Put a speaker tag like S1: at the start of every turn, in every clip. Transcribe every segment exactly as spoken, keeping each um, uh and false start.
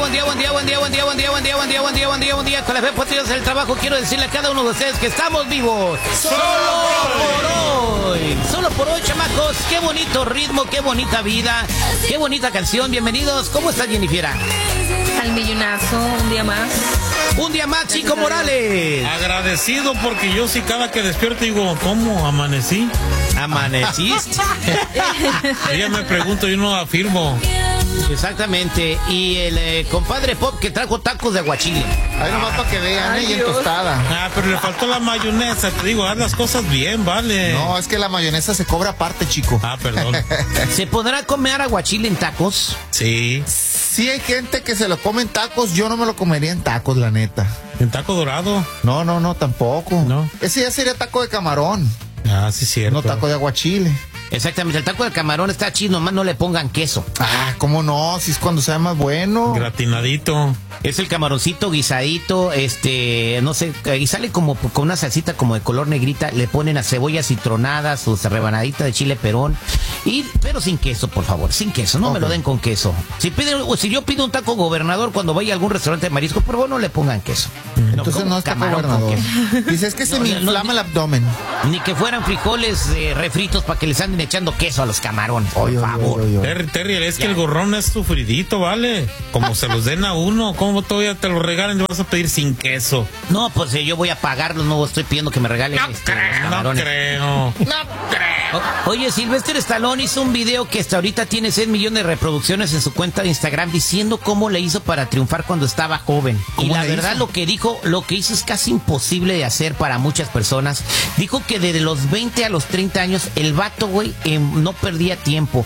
S1: buen día, buen día, buen día, buen día, buen día, buen día, buen día, buen día, buen día, buen día. Con la fe positiva del trabajo quiero decirle a cada uno de ustedes que estamos vivos. Solo por hoy. Solo por hoy, chamacos. Qué bonito ritmo, qué bonita vida, qué bonita canción. Bienvenidos. ¿Cómo está Jennifer?
S2: Al millonazo, un día más.
S1: Un día más, Chico Morales.
S3: Agradecido porque yo sí cada que despierto digo, ¿cómo amanecí?
S1: ¿Amaneciste?
S3: Ella me pregunta, yo no afirmo.
S1: Exactamente. Y el eh, compadre Pop que trajo tacos de aguachile.
S4: Ahí nomás para que vean, ¿eh? Y en tostada.
S3: Ah, pero le faltó la mayonesa. Te digo, haz las cosas bien, vale.
S4: No, es que la mayonesa se cobra aparte, chico.
S3: Ah, perdón.
S1: ¿Se podrá comer aguachile en tacos?
S3: Sí.
S4: Sí hay gente que se lo come en tacos, yo no me lo comería en tacos, la neta.
S3: ¿En taco dorado?
S4: No, no, no, tampoco.
S3: No.
S4: Ese ya sería taco de camarón.
S3: Ah, sí, cierto.
S4: No taco de aguachile.
S1: Exactamente, el taco de camarón está chido, nomás no le pongan queso.
S4: Ah, ¿cómo no? Si es cuando sea más bueno.
S3: Gratinadito.
S1: Es el camaroncito guisadito, este, no sé, y sale como con una salsita como de color negrita, le ponen a cebollas citronadas, sus rebanaditas de chile perón, y, pero sin queso, por favor, sin queso, no okay. Me lo den con queso. Si piden, o si yo pido un taco gobernador cuando vaya a algún restaurante de marisco, por favor no le pongan queso.
S4: Entonces no, no es taco gobernador. Dice, es que se no, me no, inflama no, el abdomen.
S1: Ni que fueran frijoles eh, refritos para que les anden echando queso a los camarones, por oy, favor.
S3: Oy, oy, oy. Terry, Terry, es ya. Que el gorrón es sufridito, ¿vale? Como se los den a uno, ¿cómo todavía te lo regalen y vas a pedir sin queso?
S1: No, pues eh, yo voy a pagarlo, no estoy pidiendo que me regalen
S3: no
S1: este,
S3: creo,
S1: los camarones.
S3: No creo, no creo.
S1: O, oye, Sylvester Stallone hizo un video que hasta ahorita tiene seis millones de reproducciones en su cuenta de Instagram diciendo cómo le hizo para triunfar cuando estaba joven. Y la verdad hizo? lo que dijo, lo que hizo es casi imposible de hacer para muchas personas. Dijo que desde los veinte a los treinta años el vato, güey, eh, no perdía tiempo.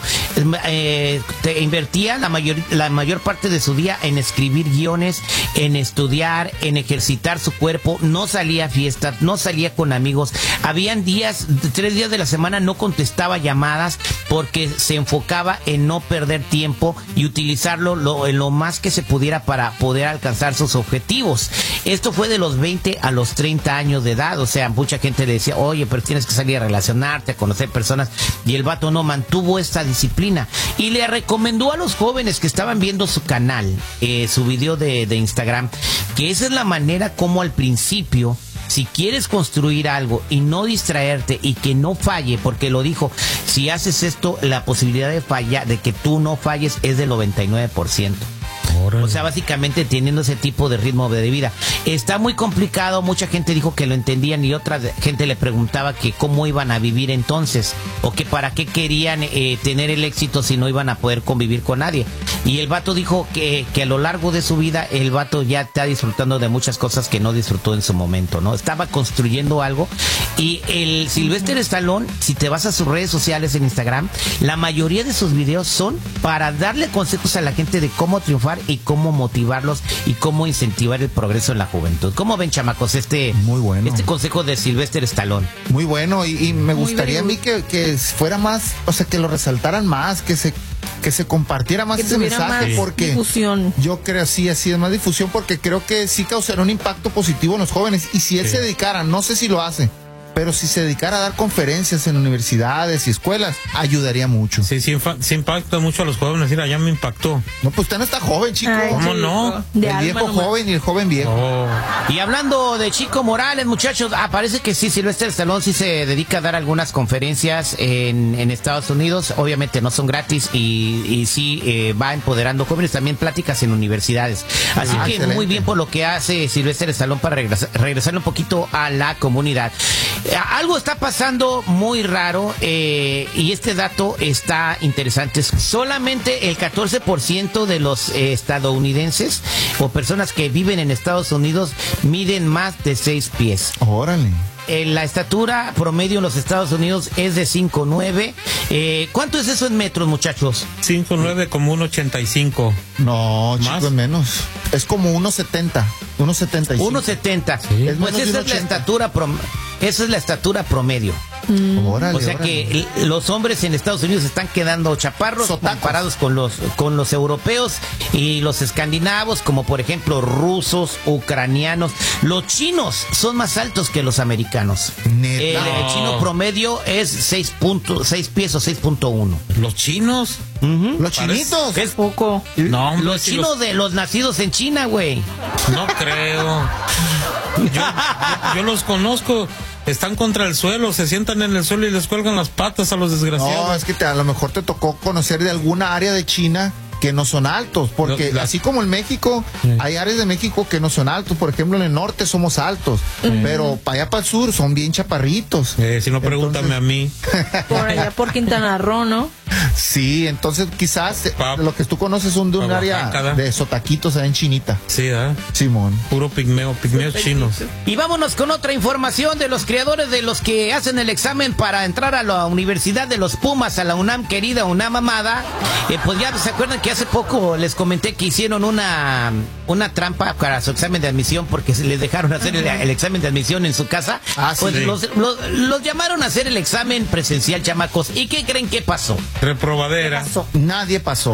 S1: Eh, te invertía la mayor, la mayor parte de su día en escribir guiones, en estudiar, en ejercitar su cuerpo. No salía a fiestas, no salía con amigos. Habían días, tres días de la semana no contestaba llamadas porque se enfocaba en no perder tiempo y utilizarlo lo, en lo más que se pudiera para poder alcanzar sus objetivos. Esto fue de los veinte a los treinta años de edad. O sea, mucha gente le decía, oye, pero tienes que salir a relacionarte, a conocer personas, y el vato no mantuvo esta disciplina y le recomendó a los jóvenes que estaban viendo su canal, eh, su video de, de Instagram, que esa es la manera como al principio, si quieres construir algo y no distraerte y que no falle, porque lo dijo, si haces esto, la posibilidad de fallar, de que tú no falles es del noventa y nueve por ciento. O sea, básicamente teniendo ese tipo de ritmo de vida. Está muy complicado, mucha gente dijo que lo entendían y otra gente le preguntaba que cómo iban a vivir entonces, o que para qué querían eh, tener el éxito si no iban a poder convivir con nadie. Y el vato dijo que, que a lo largo de su vida el vato ya está disfrutando de muchas cosas que no disfrutó en su momento, ¿no? Estaba construyendo algo. Y el Sylvester Stallone, si te vas a sus redes sociales en Instagram, la mayoría de sus videos son para darle consejos a la gente de cómo triunfar y cómo motivarlos y cómo incentivar el progreso en la juventud. ¿Cómo ven, chamacos, este, Muy bueno. este consejo de Sylvester Stallone?
S4: Muy bueno, y, y me Muy gustaría bien. a mí que, que fuera más, o sea, que lo resaltaran más, que se que se compartiera más que ese mensaje, más porque
S2: difusión.
S4: Yo creo sí, así es más difusión, porque creo que sí causará un impacto positivo en los jóvenes, y si él sí. se dedicara, no sé si lo hace, pero si se dedicara a dar conferencias en universidades y escuelas, ayudaría mucho.
S3: Sí, sí, sí impacta mucho a los jóvenes. Mira, ya me impactó.
S4: No, pues usted no está joven, chico.
S2: Ay,
S3: ¿Cómo
S2: chico.
S3: no?
S2: De
S4: el viejo
S2: nomás.
S4: joven y el joven viejo.
S3: Oh.
S1: Y hablando de Chico Morales, muchachos, ah, parece que sí, Sylvester Stallone sí se dedica a dar algunas conferencias en, en Estados Unidos. Obviamente no son gratis y, y sí eh, va empoderando jóvenes, también pláticas en universidades. Así ah, que excelente. Muy bien por lo que hace Sylvester Stallone para regresar, regresarle un poquito a la comunidad. Eh, algo está pasando muy raro eh, y este dato está interesante. Solamente el catorce por ciento de los eh, estadounidenses o personas que viven en Estados Unidos miden más de seis pies.
S4: Órale.
S1: Eh, la estatura promedio en los Estados Unidos es de cinco nueve. Eh, ¿Cuánto es eso en metros, muchachos?
S3: cinco nueve como uno ochenta y cinco.
S4: No, chico, es menos. Es como uno setenta. uno setenta y cinco.
S1: uno setenta.
S4: Sí.
S1: Pues esa es la estatura promedio. Esa es la estatura promedio.
S4: Órale,
S1: O sea
S4: órale.
S1: que l- los hombres en Estados Unidos están quedando chaparros
S4: Sotacos.
S1: comparados con los con los europeos y los escandinavos, como por ejemplo rusos, ucranianos. Los chinos son más altos que los americanos.
S4: Neta.
S1: El, el chino promedio es seis punto seis pies o seis punto uno.
S3: Los chinos.
S4: Los chinitos.
S1: Es poco.
S3: No, hombre,
S1: Los
S3: si
S1: chinos de los nacidos en China, güey.
S3: No creo. Yo, yo- yo los conozco. Están contra el suelo, se sientan en el suelo y les cuelgan las patas a los
S4: No,
S3: desgraciados.
S4: es que te- a lo mejor te tocó conocer de alguna área de China que no son altos, porque
S3: No, la-
S4: así como en México,
S3: Sí.
S4: hay áreas de México que no son altos. Por ejemplo, en el norte somos altos, pero para allá para el sur son bien chaparritos.
S3: Eh, si no, pregúntame
S4: Entonces-
S3: a mí.
S2: Por allá por Quintana Roo, ¿no?
S4: Sí, entonces quizás eh,
S3: Pa-
S4: lo que tú conoces son de un
S3: pa
S4: área
S3: Oaxaca, ¿da?
S4: de sotaquitos allá en Chinita.
S3: Sí, ¿eh?
S4: Simón.
S3: Puro pigmeo, pigmeos chinos.
S1: Y vámonos con otra información de los creadores de los que hacen el examen para entrar a la Universidad de los Pumas, a la UNAM querida, UNAM amada. Eh, pues ya se acuerdan que hace poco les comenté que hicieron una, una trampa para su examen de admisión porque se les dejaron hacer el, el examen de admisión en su casa.
S4: Ah, sí.
S1: Pues
S3: Sí.
S1: los, los- los llamaron a hacer el examen presencial, chamacos. ¿Y qué creen que pasó?
S3: Reprobadera.
S4: Nadie pasó.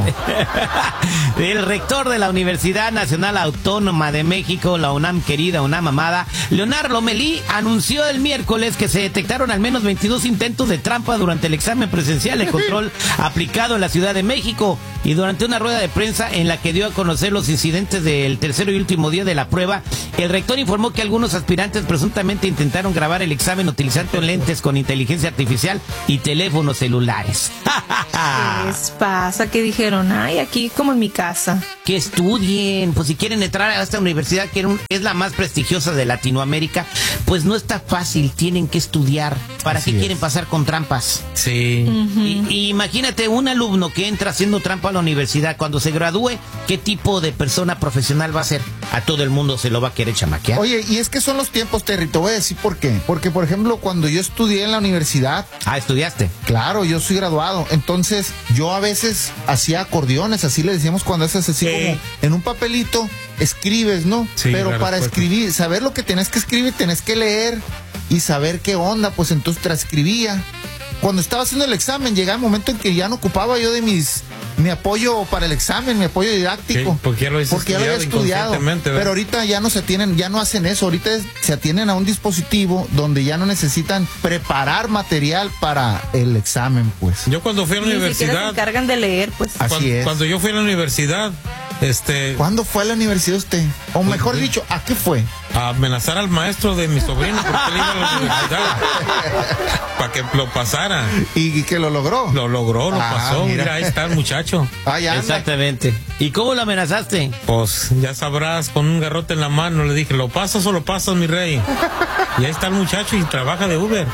S1: El rector de la Universidad Nacional Autónoma de México, la UNAM querida, UNAM amada, Leonardo Lomelí, anunció el miércoles que se detectaron al menos veintidós intentos de trampa durante el examen presencial de control aplicado en la Ciudad de México. Y durante una rueda de prensa en la que dio a conocer los incidentes del tercero y último día de la prueba, el rector informó que algunos aspirantes presuntamente intentaron grabar el examen utilizando lentes con inteligencia artificial y teléfonos celulares.
S2: ¿Qué les pasa? Que dijeron, ay, aquí como en mi casa.
S1: Que estudien, pues si quieren entrar a esta universidad que era un- es la más prestigiosa de Latinoamérica, pues no está fácil, tienen que estudiar. ¿Para
S4: Así
S1: qué
S4: es.
S1: quieren pasar con trampas?
S3: Sí.
S1: Y, y imagínate un alumno que entra haciendo trampa a la universidad, cuando se gradúe, ¿qué tipo de persona profesional va a ser? A todo el mundo se lo va a querer chamaquear.
S4: Oye, y es que son los tiempos, Terry, te voy a decir por qué. Porque, por ejemplo, cuando yo estudié en la universidad,
S1: Ah, estudiaste.
S4: claro, yo soy graduado, entonces yo a veces hacía acordeones, así le decíamos cuando haces así
S3: Sí.
S4: como en un papelito, escribes, ¿no?
S3: Sí,
S4: Pero
S3: la
S4: para
S3: respuesta.
S4: escribir, saber lo que tenés que escribir, tenés que leer y saber qué onda, pues entonces transcribía. Cuando estaba haciendo el examen, llegaba el momento en que ya no ocupaba yo de mis mi apoyo para el examen, mi apoyo didáctico.
S3: Sí, porque ya lo habías
S4: Porque ya lo había
S3: estudiado
S4: estudiado.
S3: inconscientemente, ¿verdad?
S4: Pero ahorita ya no se tienen, ya no hacen eso. Ahorita es- se atienen a un dispositivo donde ya no necesitan preparar material para el examen, pues.
S3: Yo cuando fui a la
S2: Ni siquiera se
S3: universidad,
S2: encargan de leer, pues.
S4: Así
S3: cuando,
S4: es.
S3: cuando yo fui a la universidad, este,
S4: ¿Cuándo fue a la universidad usted? O mejor
S3: sí.
S4: dicho, ¿a qué fue?
S3: a amenazar al maestro de mi sobrino porque él iba a la universidad para que lo pasara.
S4: ¿Y, y que lo logró?
S3: Lo logró, lo
S4: Ah,
S3: pasó.
S4: mira.
S3: Mira, ahí está el muchacho.
S4: Ah, ya anda.
S1: Exactamente. ¿Y cómo lo amenazaste?
S3: Pues ya sabrás, con un garrote en la mano le dije, ¿lo pasas o lo pasas, mi rey? Y ahí está el muchacho y trabaja de Uber.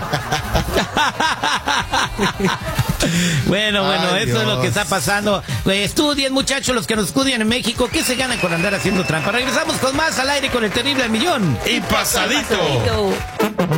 S1: Bueno, bueno,
S4: Ay,
S1: eso es lo que
S4: Dios.
S1: está pasando. Eh, Estudien, muchachos, los que nos estudian en México. ¿Qué se ganan con andar haciendo trampa? Regresamos con más al aire con el terrible al millón.
S3: Y pasadito.
S2: Pasadito.